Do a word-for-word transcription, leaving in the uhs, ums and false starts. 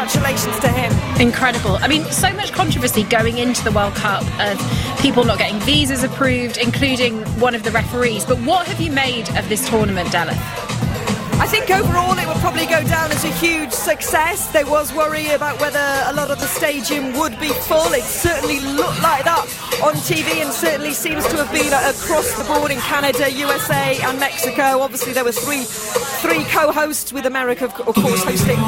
congratulations to him. Incredible. I mean, so much controversy going into the World Cup of people not getting visas approved, including one of the referees. But what have you made of this tournament, Delith? I think overall it would probably go down as a huge success. There was worry about whether a lot of the stadium would be full. It certainly looked like that on T V, and certainly seems to have been across the board in Canada, U S A and Mexico. Obviously there were three three co-hosts, with America of course hosting